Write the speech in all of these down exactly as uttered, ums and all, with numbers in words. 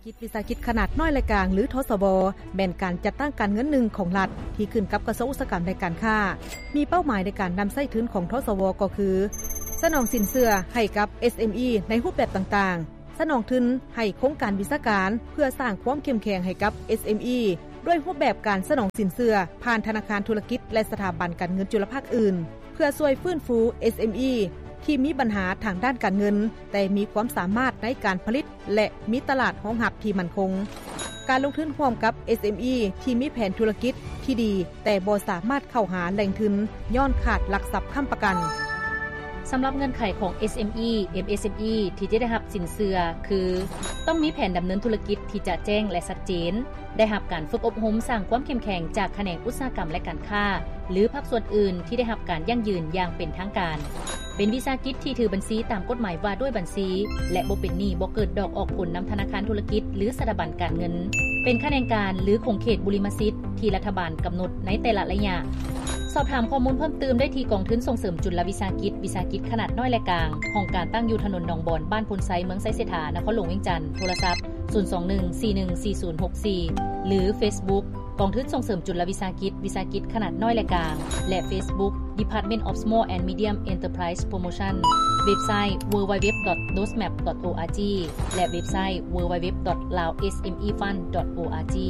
กิจวิสาหกิจขนาดน้อยและกลางหรือทสวแม่นการจัดตั้งการเงินหนึ่งของรัฐที่ขึ้นกับกระทรวงอุตสาหกรรมและการค้ามีเป้าหมายในการนำใช้ทุนของทสวก็คือสนองสินเชื่อให้กับ เอส เอ็ม อี ในรูปแบบต่างๆสนองทุนให้โครงการวิชาการเพื่อสร้างความเข้มแข็งให้กับ เอส เอ็ม อี ด้วยรูปแบบการสนองสินเชื่อผ่านธนาคารธุรกิจและสถาบันการเงินจุลภาคอื่นเพื่อช่วยฟื้นฟู เอส เอ็ม อี ที่มีปัญหาทางด้านการเงินแต่มีความสามารถในการผลิตและมีตลาดรองรับที่มั่นคงการลงทุนร่วมกับ เอส เอ็ม อี ที่มีแผนธุรกิจที่ดีแต่บ่สามารถเข้าหาแหล่งทุนย้อนขาดหลักทรัพย์ค้ำประกันสำหรับเงื่อนไขของ เอส เอ็ม อี เอ็ม เอส เอ็ม อี ที่จะได้รับสินเชื่อคือต้องมีแผนดำเนินธุรกิจที่จะแจ้งและชัดเจนได้รับการฝึกอบรมสร้างความเข้มแข็งจากแขนงอุตสาหกรรมและการค้าหรือภาคส่วนอื่นที่ได้รับการยั่งยืนอย่างเป็นทางการเป็นวิสาหกิจที่ถือบัญชีตามกฎหมายว่าด้วยบัญชีและบ่เป็นหนี้บ่เกิดดอกออกผลนําธนาคารธุรกิจหรือสถาบันการเงินเป็นแขนงการหรือคงเขตบุริมสิทธิ์ที่รัฐบาลกำหนดในแต่ละระยะสอบถามข้อมูลเพิ่มเติมได้ที่กองทุนส่งเสริมจุลวิสาหกิจวิสาหกิจขนาดน้อยและกลางห้องการตั้งอยู่ถนนหนองบอนบ้านพลไซเมืองไซเสถานครหลวงเวียงจันทน์โทรศัพท์ศูนย์ สอง หนึ่ง สี่ หนึ่ง สี่ ศูนย์ หก สี่หรือ Facebook กองทุนส่งเสริมจุลวิสาหกิจวิสาหกิจขนาดน้อยและกลางและ Facebook Department of Small and Medium Enterprise Promotion เว็บไซต์ ดับเบิลยู ดับเบิลยู ดับเบิลยู ดอท โดสแมป ดอท โอ อาร์ จี และเว็บไซต์ ดับเบิลยู ดับเบิลยู ดับเบิลยู ดอท ลาว เอส เอ็ม อี ฟันด์ ดอท โอ อาร์ จี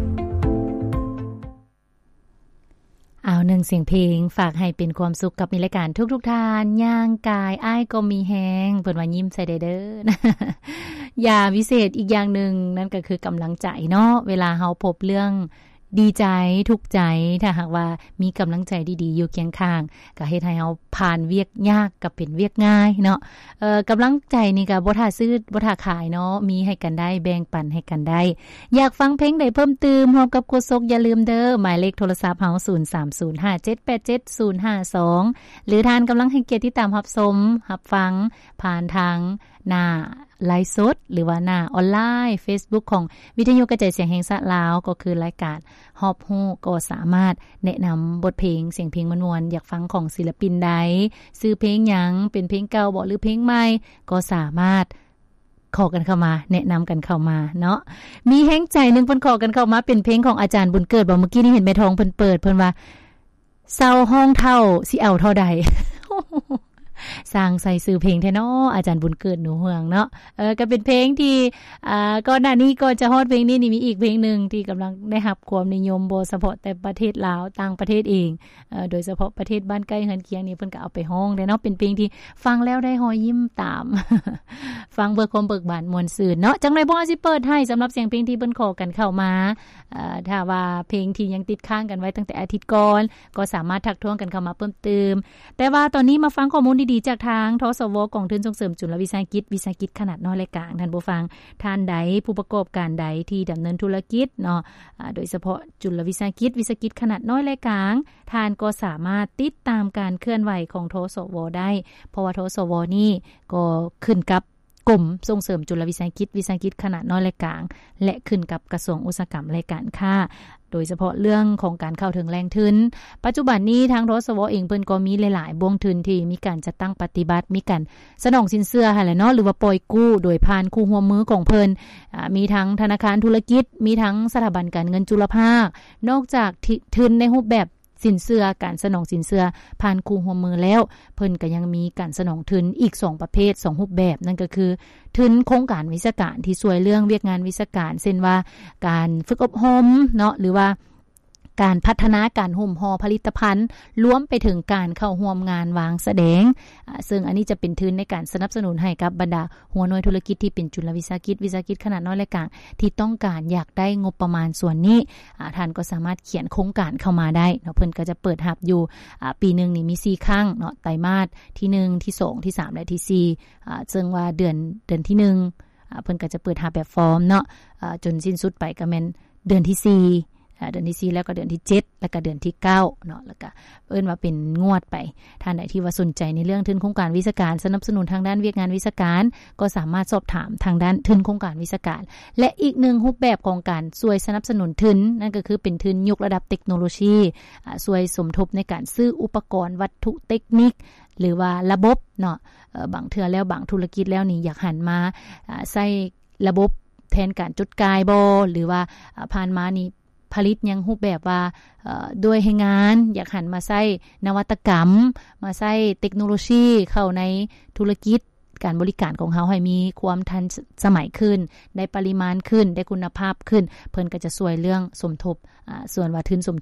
เอาหนึ่งเสียงเพลงฝากให้เป็นความสุขกับมีรายการทุกๆทานย่างกายอ้ายก็มีแฮงเพิ่นว่ายิ้มใส่เด้อๆยาวิเศษอีกอย่างนึงนั่นก็คือกำลังใจเนาะเวลาเฮาพบเรื่องดีใจทุกใจถ้าหากว่ามีกำลังใจดีๆอยู่เคียงข้างก็เฮ็ดให้เฮาผ่านเวียกยากก็เป็นเวียกง่ายเนาะเอ่อกำลังใจนี่ก็บ่ท่าซื้อบ่ท่าขายเนาะมีให้กันได้แบ่งปันให้กันได้อยากฟังเพลงใดเพิ่มเติมพร้อมกับโฆษกอย่าลืมเด้อหมายเลขโทรศัพท์เฮาศูนย์ สาม ศูนย์ ห้า เจ็ด แปด เจ็ด ศูนย์ ห้า สองหรือทานกำลังให้เกียรติที่ตามรับชมรับฟังผ่านทางหน้าไลฟ์สดหรือว่าหน้าออนไลน์ Facebook ของวิทยุกระจายเสียงแห่งชาติลาวก็คือรายการฮอบฮู้ก็สามารถแนะนําบทเพลงเสียงเพลงม่วนๆอยากฟังของศิลปินใดชื่อเพลงหยังเป็นเพลงเก่าบ่หรือเพลงใหม่ก็สามารถขอกันเข้ามาแนะนํากันเข้ามาเนาะมีแฮงใจนึงเพิ่นขอกันเข้ามาเป็นเพลงของอาจารย์บุญเกิดบ่เมื่อกี้นี้เห็นแม่ทองเพิ่นเปิดเพิ่นว่าเซาห้องเท่าสิเอาเท่าใด สร้างใส่ซื้อเพลงแท้เนาะอาจารย์บุญเกิดหนูเฮืองเนาะเออก็เป็นเพลงที่อ่าก่อนหน้านี้ก็จะฮอดเพลงนี้นี่มีอีกเพลงนึงที่กำลังได้รับความนิยมบ่เฉพาะแต่ประเทศลาวต่างประเทศเองเอ่อโดยเฉพาะประเทศบ้านใกล้เฮือนเคียงนี่เพิ่นก็เอาไปร้องได้เนาะเป็นเพลงที่ฟังแล้วได้รอยยิ้มตาม ฟังเบิกความเบิกบานม่วนซื่นเนาะจังได๋บ่สิเปิดให้สำหรับเสียงเพลงที่เพิ่นขอกันเข้ามาเอ่อถ้าว่าเพลงที่ยังติดค้างกันไว้ตั้งแต่อาทิตย์ก่อนก็สามารถทักท้วงกันเข้ามาเพิ่มเติมแต่ว่าตอนนี้มาฟังข้อมูลดีๆจากทางทสวกองทุนส่งเสริมจุลวิสาหกิจวิสาหกิจขนาดน้อยและกลางท่านผู้ฟังท่านใดผู้ประกอบการใดที่ดำเนินธุรกิจเนาะอ่าโดยเฉพาะจุลวิสาหกิจวิสาหกิจขนาดน้อยและกลางท่านก็สามารถติดตามการเคลื่อนไหวของทสวได้เพราะว่าทสวนี่ก็ขึ้นกับกรมส่งเสริมจุลวิสาหกิจวิสาหกิจขนาดน้อยและกลางและขึ้นกับกระทรวงอุตสาหกรรมและการค้าโดยเฉพาะเรื่องของการเข้าถึงแหล่งทุนปัจจุบันนี้ทางทสวเองเพิ่นก็มีหลายๆบ่วงทุนที่มีการจัดตั้งปฏิบัติมีการสนองสินเชื่อหั่นแหละเนาะหรือว่าปล่อยกู้โดยผ่านคู่ร่วมมือของเพิ่นอ่ามีทั้งธนาคารธุรกิจมีทั้งสถาบันการเงินจุลภาคนอกจากทุนในรูปแบบสินเชื่อการสนองสินเชื่อผ่านคู่ร่วมมือแล้วเพิ่นก็ยังมีการสนองทุนอีกสองประเภทสองรูปแบบนั่นก็คือทุนโครงการวิชาการที่ช่วยเรื่องเวียกงานวิชาการเช่นว่าการฝึกอบรมเนาะหรือว่าการพัฒนาการห่มห่อผลิตภัณฑ์รวมไปถึงการเข้าร่วมงานวางแสดงซึ่งอันนี้จะเป็นทุนในการสนับสนุนให้กับบรรดาหัวหน่วยธุรกิจที่เป็นจุลวิสาหกิจวิสาหกิจขนาดน้อยและกลางที่ต้องการอยากได้งบประมาณส่วนนี้ท่านก็สามารถเขียนโครงการเข้ามาได้เนาะเพิ่นก็จะเปิดรับอยู่ปีนึงนี่มีสี่ครั้งเนาะไตรมาสที่หนึ่งที่สองที่สามและที่สี่อ่าซึ่งว่าเดือนเดือนที่หนึ่งอ่าเพิ่นก็จะเปิดรับแบบฟอร์มเนาะอ่าจนสิ้นสุดไปก็แม่นเดือนที่สี่เดือนที่สี่แล้วก็เดือนที่เจ็ดแล้วก็เดือนที่เก้าเนาะแล้วก็เอิ้นว่าเป็นงวดไปท่านใดที่ว่าสนใจในเรื่องทุนโครงการวิชาการสนับสนุนทางด้านเวียกงานวิชาการก็สามารถสอบถามทางด้านทุนโครงการวิชาการและอีกหนึ่งรูปแบบของการช่วยสนับสนุนทุนนั่นก็คือเป็นทุนยกระดับเทคโนโลยีอ่าช่วยสมทบในการซื้ออุปกรณ์วัตถุเทคนิคหรือว่าระบบเนาะเอ่อบางเทื่อแล้วบางธุรกิจแล้วนี่อยากหันมาอ่าใช้ระบบแทนการจุดกายบ่หรือว่าผ่านมานี่ผลิตยังรูปแบบว่าเอ่อด้วยให้งานอยากหันมาใช้นวัตกรรมมาใช้เทคโนโลยีเข้าในธุรกิจการบริการของเฮาให้มีความทันสมัยขึ้นได้ปริมาณขึ้นได้คุณภาพขึ้นเพิ่นก็จะช่วยเรื่องสมทบอ่าส่วนว่าทุนสม